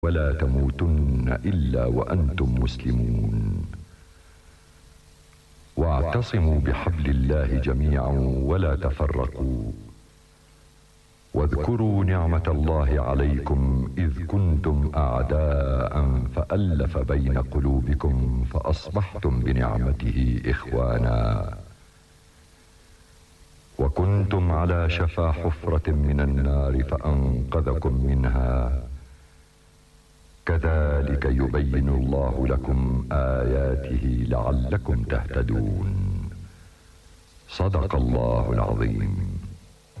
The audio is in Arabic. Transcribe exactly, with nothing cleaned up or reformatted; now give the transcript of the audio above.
ولا تموتن إلا وأنتم مسلمون. واعتصموا بحبل الله جميعا ولا تفرقوا. واذكروا نعمة الله عليكم إذ كنتم أعداء فألف بين قلوبكم فأصبحتم بنعمته إخوانا. وكنتم على شفا حفرة من النار فأنقذكم منها. كذلك يبين الله لكم آياته لعلكم تهتدون. صدق الله العظيم.